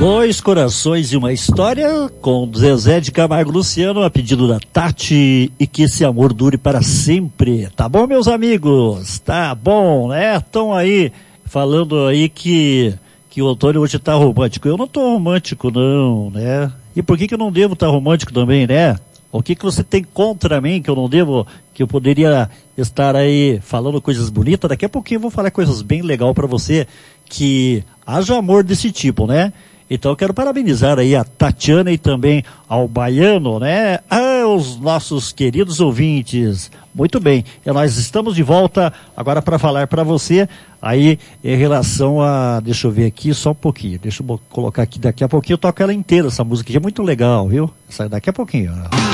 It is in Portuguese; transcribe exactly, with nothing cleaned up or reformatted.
Dois Corações e uma História, com Zezé de Camargo e Luciano, a pedido da Tati, e que esse amor dure para sempre. Tá bom, meus amigos? Tá bom, né? Estão aí falando aí que, que o Antônio hoje tá romântico. Eu não tô romântico, não, né? E por que que eu não devo estar romântico também, né? O que que você tem contra mim que eu não devo, que eu poderia estar aí falando coisas bonitas? Daqui a pouquinho eu vou falar coisas bem legais para você, que haja amor desse tipo, né? Então eu quero parabenizar aí a Tatiana e também ao Baiano, né? Ah, os nossos queridos ouvintes. Muito bem, e nós estamos de volta agora para falar para você aí em relação a, deixa eu ver aqui só um pouquinho, deixa eu colocar aqui, daqui a pouquinho eu toco ela inteira, essa música que é muito legal, viu? Essa daqui a pouquinho, ó.